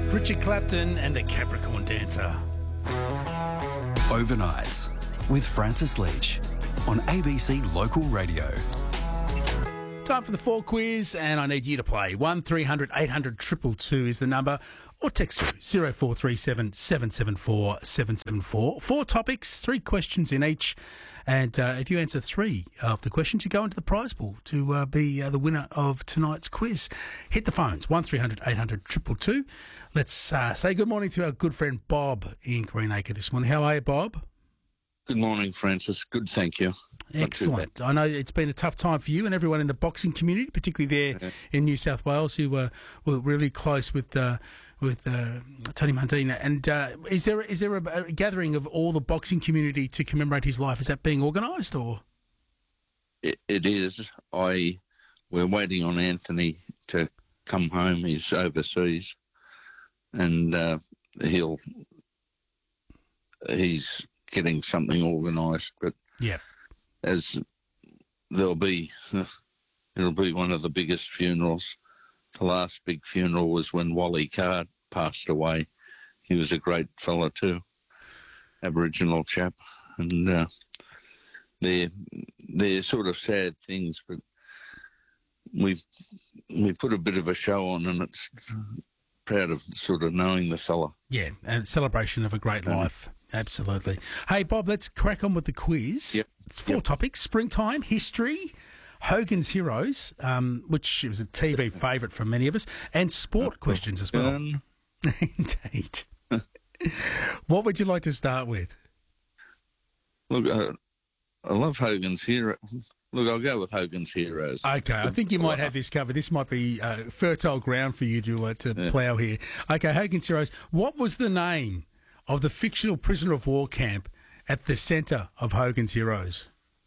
Richard Clapton and the Capricorn Dancer. Overnights with Francis Leach on ABC Local Radio. Time for the 4 quiz, and I need you to play. 1300 800 222 is the number, or text through 0437 774 774. 4 topics, 3 questions in each, and if you answer 3 of the questions, you go into the prize pool to be the winner of tonight's quiz. Hit the phones, 1300 800 222. Let's say good morning to our good friend Bob in Greenacre this morning. How are you, Bob? Good morning, Francis. Good, thank you. Excellent. I know it's been a tough time for you and everyone in the boxing community, particularly there in New South Wales, who were really close with Tony Mundine. And is there a gathering of all the boxing community to commemorate his life? Is that being organised, or? It is. We're waiting on Anthony to come home. He's overseas, and he's getting something organised. But yeah. As it'll be one of the biggest funerals. The last big funeral was when Wally Card passed away. He was a great fella too, Aboriginal chap, and they're sort of sad things, but we put a bit of a show on, and it's proud of sort of knowing the fella. Yeah, and celebration of a great life. Absolutely. Hey, Bob, let's crack on with the quiz. Yep. 4 topics: springtime, history, Hogan's Heroes, which was a TV favourite for many of us, and sport questions as well. Indeed. What would you like to start with? Look, I love Hogan's Heroes. Look, I'll go with Hogan's Heroes. Okay, I think you might have this covered. This might be fertile ground for you to plough here. Okay, Hogan's Heroes. What was the name of the fictional prisoner of war camp at the centre of Hogan's Heroes?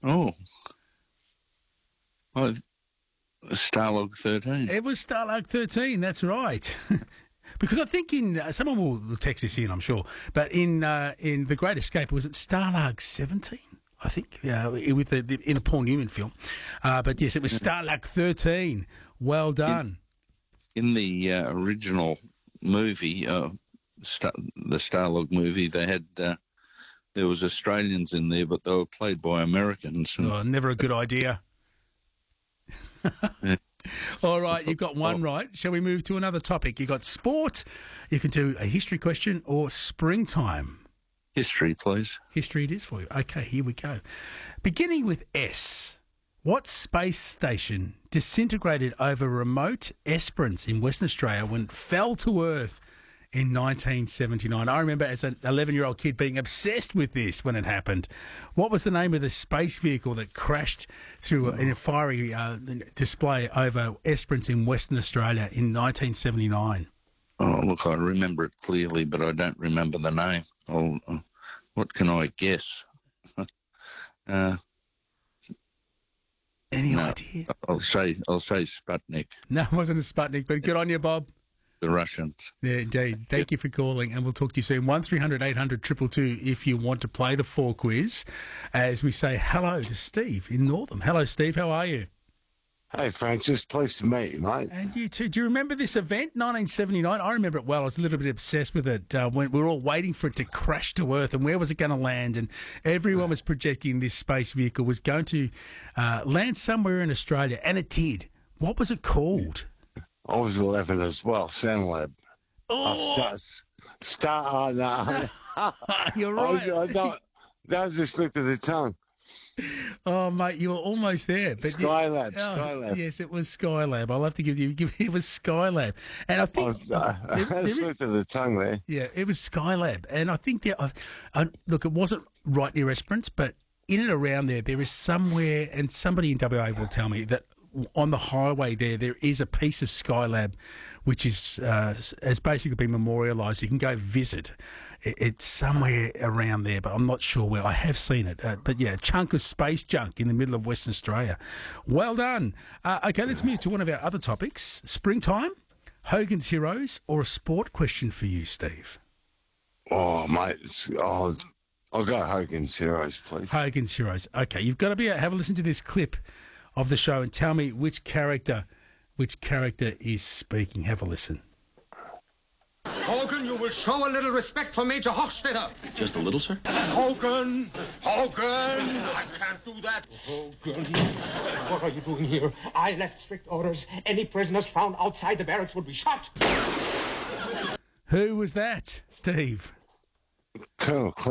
Starlog 13. It was Starlog 13, that's right. Because I think someone will text this in, I'm sure, but in The Great Escape, was it Starlog 17? I think, in a Paul Newman film. But yes, it was Starlog 13. Well done. In the original movie, the Starlog movie, they had there was Australians in there, but they were played by Americans. Never a good idea. Yeah. All right, you've got one right. Shall we move to another topic? You've got sport. You can do a history question or springtime. History, please. History it is for you. Okay, here we go. Beginning with S. What space station disintegrated over remote Esperance in Western Australia when it fell to Earth in 1979? I remember as an 11-year-old kid being obsessed with this when it happened. What was the name of the space vehicle that crashed through in a fiery display over Esperance in Western Australia in 1979? Oh, look, I remember it clearly, but I don't remember the name. What can I guess? Any idea? I'll say Sputnik. No, it wasn't a Sputnik, but good on you, Bob. The Russians. Yeah, indeed. Thank you for calling, and we'll talk to you soon. 1300 800 222 if you want to play the 4 quiz, as we say hello to Steve in Northam. Hello, Steve. How are you? Hey, Francis. Pleased to meet you, mate. And you too. Do you remember this event, 1979? I remember it well. I was a little bit obsessed with it when we were all waiting for it to crash to Earth and where was it going to land, and everyone was projecting this space vehicle was going to land somewhere in Australia, and it did. What was it called? I was 11 as well, SoundLab. Oh! No. You're right. That was a slip of the tongue. Oh, mate, you were almost there. But Skylab, Skylab. Yes, it was Skylab. I'll have to give it was Skylab. And I think... slip of the tongue there. Yeah, it was Skylab. And I think look, it wasn't right near Esperance, but in and around there is somewhere, and somebody in WA will tell me that on the highway there is a piece of Skylab which has basically been memorialised. You can go visit. It's somewhere around there, but I'm not sure where. I have seen it. But yeah, a chunk of space junk in the middle of Western Australia. Well done. Okay, let's move to one of our other topics. Springtime, Hogan's Heroes, or a sport question for you, Steve? Oh, mate, I'll go Hogan's Heroes, please. Hogan's Heroes. Okay, you've got to have a listen to this clip of the show and tell me which character is speaking. Have a listen. Hogan, you will show a little respect for Major Hochstetter. Just a little, sir? Hogan! I can't do that. Hogan, what are you doing here? I left strict orders. Any prisoners found outside the barracks would be shot. Who was that, Steve? Colonel